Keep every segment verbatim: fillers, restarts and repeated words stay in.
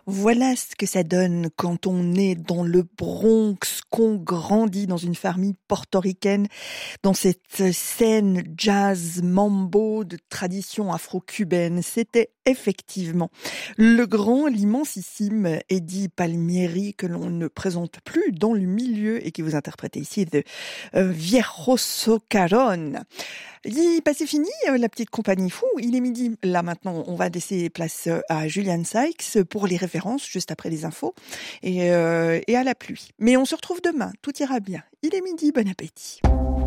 Voilà ce que ça donne quand on est dans le Bronx, qu'on grandit dans une famille portoricaine, dans cette scène jazz mambo de tradition afro-cubaine. C'était effectivement le grand, l'immensissime Eddie Palmieri, que l'on ne présente plus dans le milieu et qui vous interprétait ici de euh, Viejo Socarón. Il, bah, c'est fini, la petite compagnie fou. Il est midi. Là, maintenant, on va laisser place à Julian Sykes pour les références, juste après les infos, et, euh, et à la pluie. Mais on se retrouve demain. Tout ira bien. Il est midi. Bon appétit.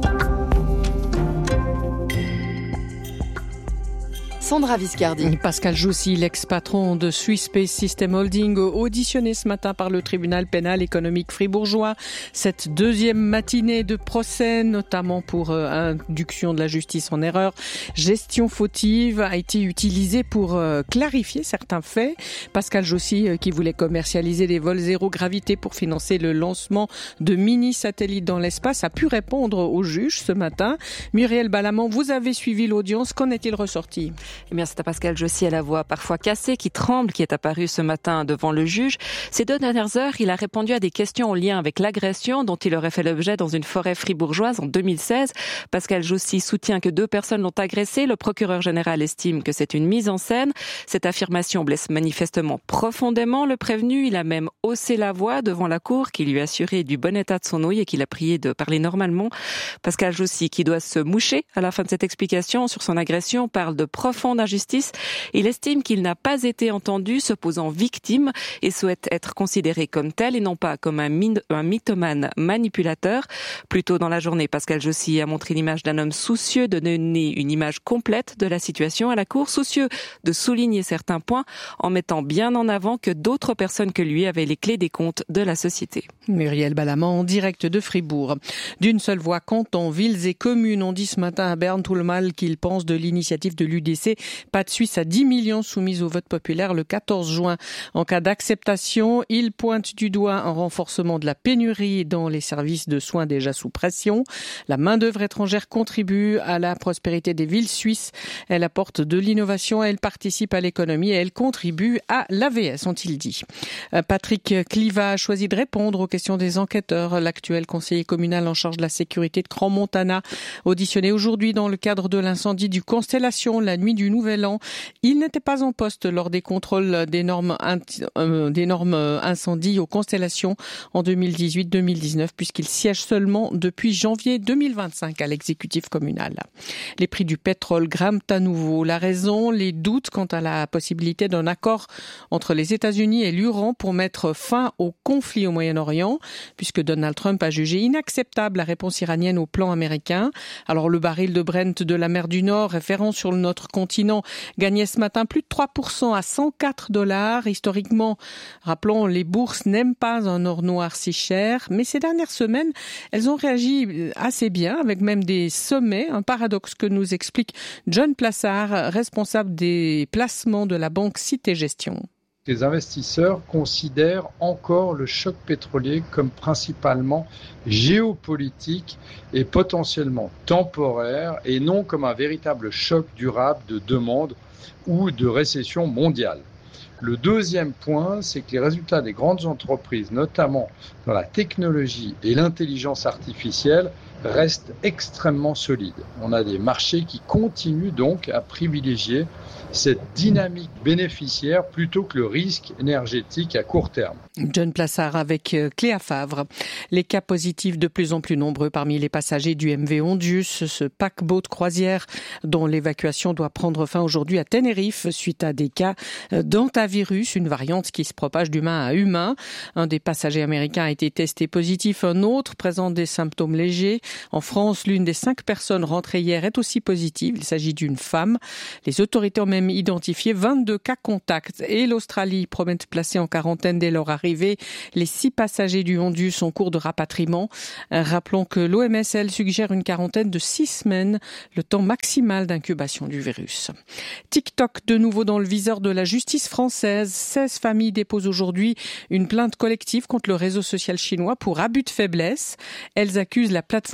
Sandra Viscardi. Pascal Joussy, l'ex-patron de Swiss Space System Holding, auditionné ce matin par le tribunal pénal économique fribourgeois. Cette deuxième matinée de procès, notamment pour euh, induction de la justice en erreur, gestion fautive, a été utilisée pour euh, clarifier certains faits. Pascal Joussy, euh, qui voulait commercialiser des vols zéro gravité pour financer le lancement de mini-satellites dans l'espace, a pu répondre au juge ce matin. Muriel Balamand, vous avez suivi l'audience. Qu'en est-il ressorti ? Eh bien, c'est à Pascal Joussy à la voix parfois cassée, qui tremble, qui est apparu ce matin devant le juge. Ces deux dernières heures, il a répondu à des questions en lien avec l'agression dont il aurait fait l'objet dans une forêt fribourgeoise en deux mille seize. Pascal Joussy soutient que deux personnes l'ont agressé. Le procureur général estime que c'est une mise en scène. Cette affirmation blesse manifestement profondément le prévenu. Il a même haussé la voix devant la cour qui lui assurait du bon état de son ouïe et qui l'a prié de parler normalement. Pascal Joussy, qui doit se moucher à la fin de cette explication sur son agression, parle de profonde injustice. Il estime qu'il n'a pas été entendu, se posant victime et souhaite être considéré comme tel et non pas comme un, min- un mythomane manipulateur. Plus tôt dans la journée, Pascal Joussy a montré l'image d'un homme soucieux de donner une image complète de la situation à la cour, soucieux de souligner certains points en mettant bien en avant que d'autres personnes que lui avaient les clés des comptes de la société. Muriel Balamand en direct de Fribourg. D'une seule voix, cantons, villes et communes ont dit ce matin à Berne tout le mal qu'ils pensent de l'initiative de l'U D C. Pas de Suisse à dix millions soumise au vote populaire le quatorze juin. En cas d'acceptation, il pointe du doigt un renforcement de la pénurie dans les services de soins déjà sous pression. La main-d'œuvre étrangère contribue à la prospérité des villes suisses. Elle apporte de l'innovation, elle participe à l'économie et elle contribue à l'A V S, ont-ils dit. Patrick Cliva a choisi de répondre aux questions des enquêteurs. L'actuel conseiller communal en charge de la sécurité de Crans-Montana, auditionné aujourd'hui dans le cadre de l'incendie du Constellation la nuit du Nouvel An. Il n'était pas en poste lors des contrôles d'énormes, euh, d'énormes incendies aux Constellations en deux mille dix-huit deux mille dix-neuf puisqu'il siège seulement depuis janvier deux mille vingt-cinq à l'exécutif communal. Les prix du pétrole grimpent à nouveau. La raison, les doutes quant à la possibilité d'un accord entre les États-Unis et l'Iran pour mettre fin au conflit au Moyen-Orient, puisque Donald Trump a jugé inacceptable la réponse iranienne au plan américain. Alors le baril de Brent de la mer du Nord, référent sur notre continent, gagnait ce matin plus de trois pour cent à cent quatre dollars. Historiquement, rappelons, les bourses n'aiment pas un or noir si cher, mais ces dernières semaines, elles ont réagi assez bien, avec même des sommets, un paradoxe que nous explique John Plassard, responsable des placements de la banque Cité Gestion. Les investisseurs considèrent encore le choc pétrolier comme principalement géopolitique et potentiellement temporaire et non comme un véritable choc durable de demande ou de récession mondiale. Le deuxième point, c'est que les résultats des grandes entreprises, notamment dans la technologie et l'intelligence artificielle, restent extrêmement solides. On a des marchés qui continuent donc à privilégier cette dynamique bénéficiaire plutôt que le risque énergétique à court terme. John Plassard avec Cléa Favre. Les cas positifs de plus en plus nombreux parmi les passagers du M V Ondius, ce paquebot de croisière dont l'évacuation doit prendre fin aujourd'hui à Tenerife suite à des cas d'hantavirus, une variante qui se propage d'humain à humain. Un des passagers américains a été testé positif, un autre présente des symptômes légers. En France, l'une des cinq personnes rentrées hier est aussi positive. Il s'agit d'une femme. Les autorités ont même identifié vingt-deux cas contacts et l'Australie promet de placer en quarantaine dès leur arrivée les six passagers du Ondius en cours de rapatriement. Rappelons que l'O M S, elle, suggère une quarantaine de six semaines, le temps maximal d'incubation du virus. TikTok de nouveau dans le viseur de la justice française. seize familles déposent aujourd'hui une plainte collective contre le réseau social chinois pour abus de faiblesse. Elles accusent la plateforme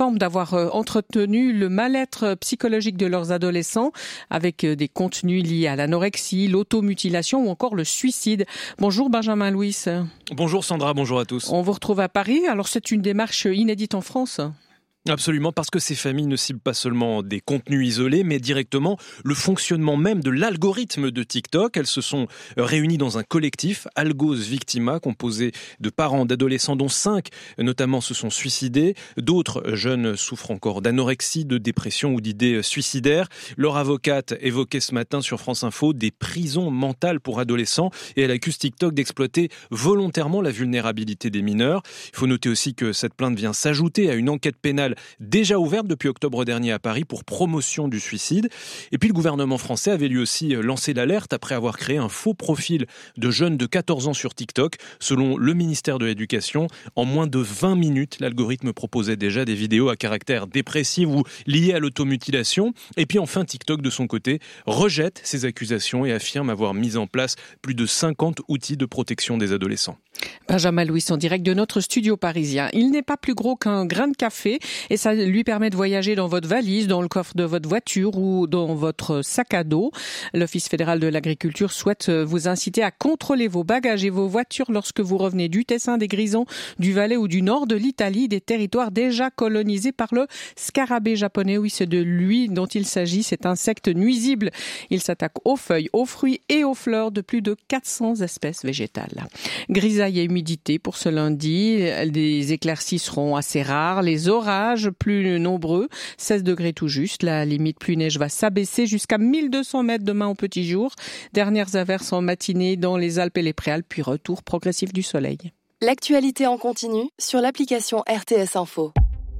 plateformes d'avoir entretenu le mal-être psychologique de leurs adolescents avec des contenus liés à l'anorexie, l'automutilation ou encore le suicide. Bonjour Benjamin Louis. Bonjour Sandra, bonjour à tous. On vous retrouve à Paris. Alors c'est une démarche inédite en France ? Absolument, parce que ces familles ne ciblent pas seulement des contenus isolés, mais directement le fonctionnement même de l'algorithme de TikTok. Elles se sont réunies dans un collectif, Algos Victima, composé de parents d'adolescents dont cinq notamment se sont suicidés. D'autres jeunes souffrent encore d'anorexie, de dépression ou d'idées suicidaires. Leur avocate évoquait ce matin sur France Info des prisons mentales pour adolescents et elle accuse TikTok d'exploiter volontairement la vulnérabilité des mineurs. Il faut noter aussi que cette plainte vient s'ajouter à une enquête pénale déjà ouverte depuis octobre dernier à Paris pour promotion du suicide. Et puis le gouvernement français avait lui aussi lancé l'alerte après avoir créé un faux profil de jeunes de quatorze ans sur TikTok. Selon le ministère de l'Éducation, en moins de vingt minutes, l'algorithme proposait déjà des vidéos à caractère dépressif ou liées à l'automutilation. Et puis enfin, TikTok de son côté rejette ces accusations et affirme avoir mis en place plus de cinquante outils de protection des adolescents. Benjamin Louis en direct de notre studio parisien. Il n'est pas plus gros qu'un grain de café et ça lui permet de voyager dans votre valise, dans le coffre de votre voiture ou dans votre sac à dos. L'Office fédéral de l'agriculture souhaite vous inciter à contrôler vos bagages et vos voitures lorsque vous revenez du Tessin, des Grisons, du Valais ou du nord de l'Italie, des territoires déjà colonisés par le scarabée japonais. Oui, c'est de lui dont il s'agit, cet insecte nuisible. Il s'attaque aux feuilles, aux fruits et aux fleurs de plus de quatre cents espèces végétales. Grisaille et humidité pour ce lundi. Les éclaircies seront assez rares. Les orages plus nombreux. seize degrés tout juste. La limite pluie-neige va s'abaisser jusqu'à mille deux cents mètres demain au petit jour. Dernières averses en matinée dans les Alpes et les Préalpes, puis retour progressif du soleil. L'actualité en continu sur l'application R T S Info.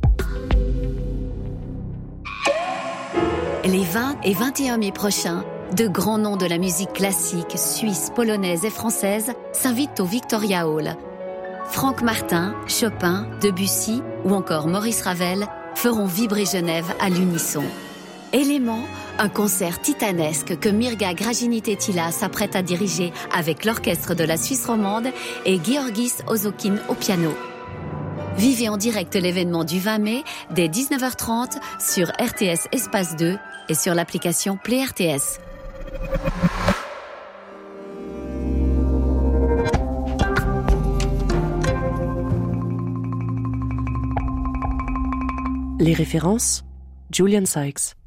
Les vingt et vingt et un mai prochains, de grands noms de la musique classique, suisse, polonaise et française s'invitent au Victoria Hall. Franck Martin, Chopin, Debussy ou encore Maurice Ravel feront vibrer Genève à l'unisson. Élément, un concert titanesque que Mirga Gragini-Tettila s'apprête à diriger avec l'orchestre de la Suisse romande et Georgis Ozokin au piano. Vivez en direct l'événement du vingt mai dès dix-neuf heures trente sur R T S Espace deux et sur l'application Play R T S. Les références, Julian Sykes.